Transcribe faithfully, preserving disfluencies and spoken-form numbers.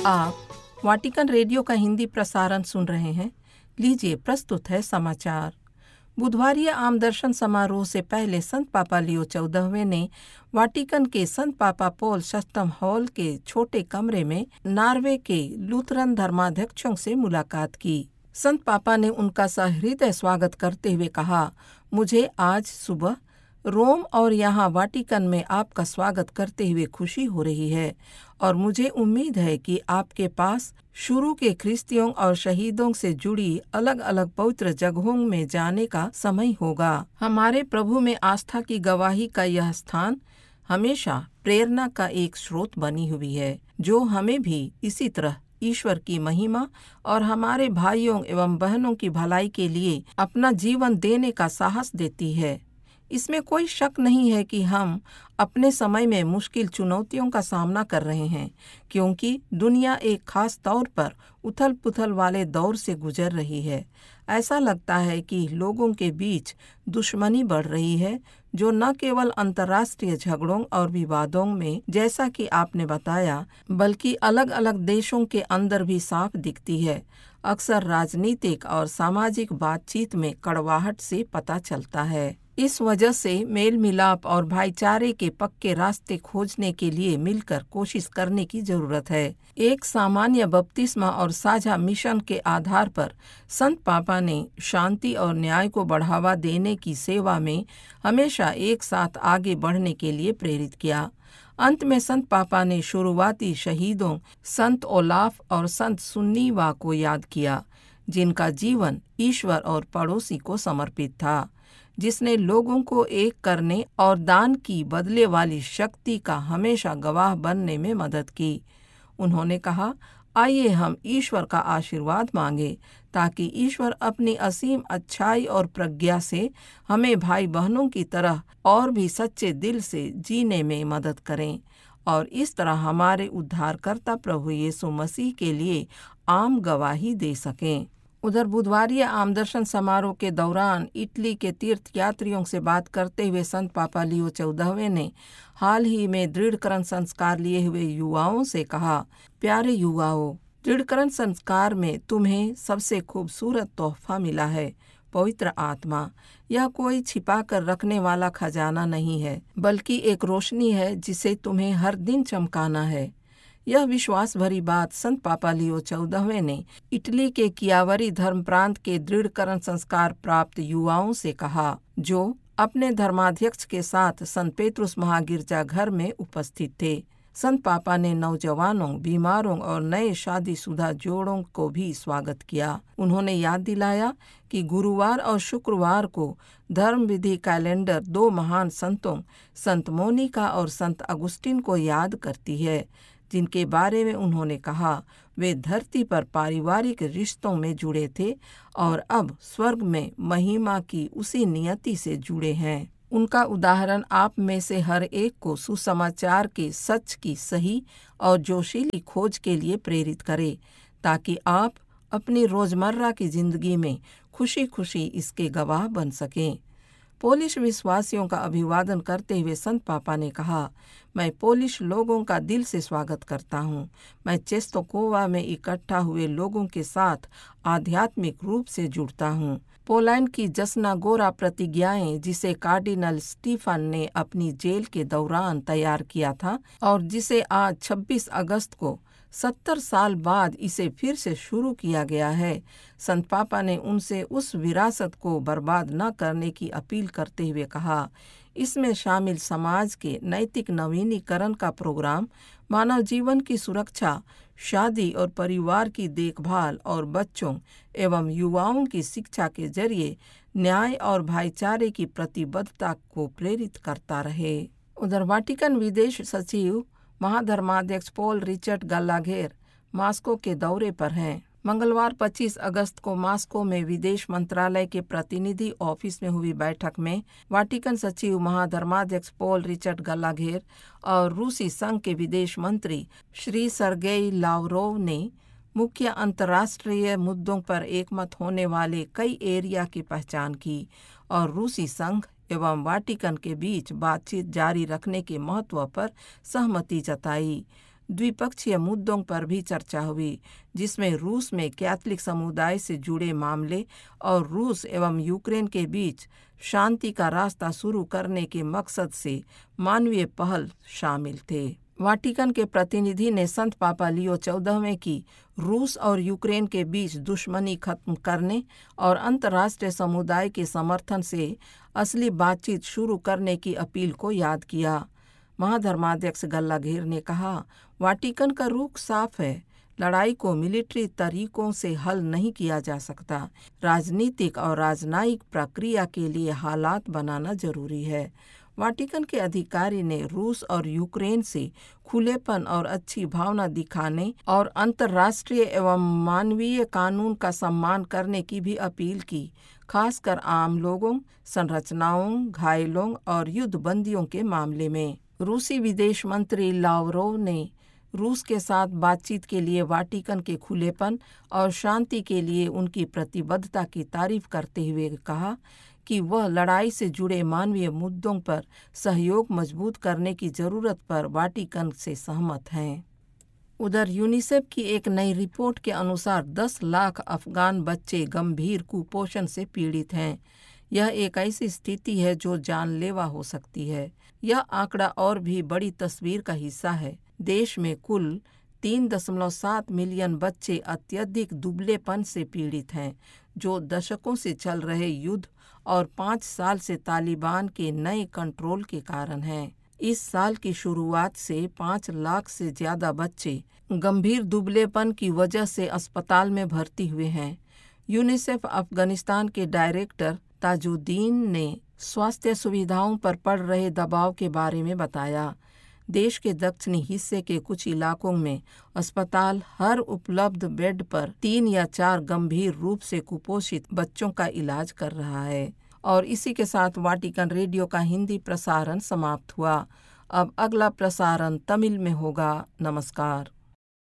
आप Vatican radio का हिंदी प्रसारण सुन रहे हैं। लीजिए प्रस्तुत है समाचार। बुधवारीय आम दर्शन समारोह से पहले संत पापा लियो चौदहवें ने वाटिकन के संत पापा पॉल षष्ठम हॉल के छोटे कमरे में नॉर्वे के लूथरन धर्माध्यक्षों से मुलाकात की। संत पापा ने उनका सहृदय स्वागत करते हुए कहा, मुझे आज सुबह रोम और यहाँ वाटिकन में आपका स्वागत करते हुए खुशी हो रही है और मुझे उम्मीद है कि आपके पास शुरू के ख्रिस्तियों और शहीदों से जुड़ी अलग अलग पवित्र जगहों में जाने का समय होगा। हमारे प्रभु में आस्था की गवाही का यह स्थान हमेशा प्रेरणा का एक स्रोत बनी हुई है, जो हमें भी इसी तरह ईश्वर की महिमा और हमारे भाइयों एवं बहनों की भलाई के लिए अपना जीवन देने का साहस देती है। इसमें कोई शक नहीं है कि हम अपने समय में मुश्किल चुनौतियों का सामना कर रहे हैं, क्योंकि दुनिया एक खास तौर पर उथल पुथल वाले दौर से गुजर रही है। ऐसा लगता है कि लोगों के बीच दुश्मनी बढ़ रही है, जो न केवल अंतर्राष्ट्रीय झगड़ों और विवादों में, जैसा कि आपने बताया, बल्कि अलग अलग देशों के अंदर भी साफ दिखती है। अक्सर राजनीतिक और सामाजिक बातचीत में कड़वाहट से पता चलता है। इस वजह से मेल मिलाप और भाईचारे के पक्के रास्ते खोजने के लिए मिलकर कोशिश करने की जरूरत है। एक सामान्य बपतिस्मा और साझा मिशन के आधार पर संत पापा ने शांति और न्याय को बढ़ावा देने की सेवा में हमेशा एक साथ आगे बढ़ने के लिए प्रेरित किया। अंत में संत पापा ने शुरुआती शहीदों संत ओलाफ और संत सुन्नीवा को याद किया, जिनका जीवन ईश्वर और पड़ोसी को समर्पित था, जिसने लोगों को एक करने और दान की बदले वाली शक्ति का हमेशा गवाह बनने में मदद की। उन्होंने कहा, आइए हम ईश्वर का आशीर्वाद मांगे ताकि ईश्वर अपनी असीम अच्छाई और प्रज्ञा से हमें भाई बहनों की तरह और भी सच्चे दिल से जीने में मदद करें और इस तरह हमारे उद्धारकर्ता प्रभु यीशु मसीह के लिए आम गवाही दे सकें। उधर बुधवारीय आम दर्शन समारोह के दौरान इटली के तीर्थ यात्रियों से बात करते हुए संत पापा लियो चौदहवें ने हाल ही में दृढ़करण संस्कार लिए हुए युवाओं से कहा, प्यारे युवाओं, दृढ़करण संस्कार में तुम्हें सबसे खूबसूरत तोहफा मिला है, पवित्र आत्मा। यह कोई छिपा कर रखने वाला खजाना नहीं है, बल्कि एक रोशनी है जिसे तुम्हें हर दिन चमकाना है। यह विश्वास भरी बात संत पापा लियो चौदहवें ने इटली के कियावरी धर्म प्रांत के दृढ़करण संस्कार प्राप्त युवाओं से कहा, जो अपने धर्माध्यक्ष के साथ संत पेत्रुस महागिरजा घर में उपस्थित थे। संत पापा ने नौजवानों, बीमारों और नए शादीशुदा जोड़ों को भी स्वागत किया। उन्होंने याद दिलाया कि गुरुवार और शुक्रवार को धर्म विधि कैलेंडर दो महान संतों संत मोनिका और संत अगुस्टिन को याद करती है, जिनके बारे में उन्होंने कहा वे धरती पर पारिवारिक रिश्तों में जुड़े थे और अब स्वर्ग में महिमा की उसी नियति से जुड़े हैं। उनका उदाहरण आप में से हर एक को सुसमाचार के सच की सही और जोशीली खोज के लिए प्रेरित करे, ताकि आप अपनी रोजमर्रा की जिंदगी में खुशी खुशी इसके गवाह बन सकें। पोलिश विश्वासियों का अभिवादन करते हुए संत पापा ने कहा, मैं पोलिश लोगों का दिल से स्वागत करता हूँ। मैं चेस्तोकोवा में इकट्ठा हुए लोगों के साथ आध्यात्मिक रूप से जुड़ता हूँ। पोलैंड की जसना गोरा प्रतिज्ञाएं, जिसे कार्डिनल स्टीफन ने अपनी जेल के दौरान तैयार किया था और जिसे आज छब्बीस अगस्त को सत्तर साल बाद इसे फिर से शुरू किया गया है, संत पापा ने उनसे उस विरासत को बर्बाद न करने की अपील करते हुए कहा, इसमें शामिल समाज के नैतिक नवीनीकरण का प्रोग्राम, मानव जीवन की सुरक्षा, शादी और परिवार की देखभाल और बच्चों एवं युवाओं की शिक्षा के जरिए न्याय और भाईचारे की प्रतिबद्धता को प्रेरित करता रहे। उधर वाटिकन विदेश सचिव महाधर्माध्यक्ष पॉल रिचर्ड गल्लाघेर मास्को के दौरे पर हैं। मंगलवार पच्चीस अगस्त को मास्को में विदेश मंत्रालय के प्रतिनिधि ऑफिस में हुई बैठक में वाटिकन सचिव महाधर्माध्यक्ष पॉल रिचर्ड गल्लाघेर और रूसी संघ के विदेश मंत्री श्री सर्गेई लावरोव ने मुख्य अंतर्राष्ट्रीय मुद्दों पर एकमत होने वाले कई एरिया की पहचान की और रूसी संघ एवं वाटिकन के बीच बातचीत जारी रखने के महत्व पर सहमति जताई। द्विपक्षीय मुद्दों पर भी चर्चा हुई, जिसमें रूस में कैथोलिक समुदाय से जुड़े मामले और रूस एवं यूक्रेन के बीच शांति का रास्ता शुरू करने के मकसद से मानवीय पहल शामिल थे। वाटिकन के प्रतिनिधि ने संत पापा लियो चौदहवें की रूस और यूक्रेन के बीच दुश्मनी खत्म करने और अंतर्राष्ट्रीय समुदाय के समर्थन से असली बातचीत शुरू करने की अपील को याद किया। महाधर्माध्यक्ष गल्लाघेर ने कहा, वाटिकन का रुख साफ है, लड़ाई को मिलिट्री तरीकों से हल नहीं किया जा सकता। राजनीतिक और राजनयिक प्रक्रिया के लिए हालात बनाना जरूरी है। वाटिकन के अधिकारी ने रूस और यूक्रेन से खुलेपन और अच्छी भावना दिखाने और अंतर्राष्ट्रीय एवं मानवीय कानून का सम्मान करने की भी अपील की, खासकर आम लोगों, संरचनाओं, घायलों और युद्ध बंदियों के मामले में। रूसी विदेश मंत्री लावरोव ने रूस के साथ बातचीत के लिए वाटिकन के खुलेपन और शांति के लिए उनकी प्रतिबद्धता की तारीफ करते हुए कहा कि वह लड़ाई से जुड़े मानवीय मुद्दों पर सहयोग मजबूत करने की जरूरत पर वाटिकन से सहमत हैं। उधर यूनिसेफ की एक नई रिपोर्ट के अनुसार दस लाख अफगान बच्चे गंभीर कुपोषण से पीड़ित हैं। यह एक ऐसी स्थिति है जो जानलेवा हो सकती है। यह आंकड़ा और भी बड़ी तस्वीर का हिस्सा है। देश में कुल तीन दशमलव सात मिलियन बच्चे अत्यधिक दुबलेपन से पीड़ित हैं, जो दशकों से चल रहे युद्ध और पाँच साल से तालिबान के नए कंट्रोल के कारण हैं। इस साल की शुरुआत से पाँच लाख से ज्यादा बच्चे गंभीर दुबलेपन की वजह से अस्पताल में भर्ती हुए हैं। यूनिसेफ अफगानिस्तान के डायरेक्टर ताजुद्दीन ने स्वास्थ्य सुविधाओं पर पड़ रहे दबाव के बारे में बताया। देश के दक्षिणी हिस्से के कुछ इलाकों में अस्पताल हर उपलब्ध बेड पर तीन या चार गंभीर रूप से कुपोषित बच्चों का इलाज कर रहा है। और इसी के साथ वाटिकन रेडियो का हिंदी प्रसारण समाप्त हुआ। अब अगला प्रसारण तमिल में होगा। नमस्कार।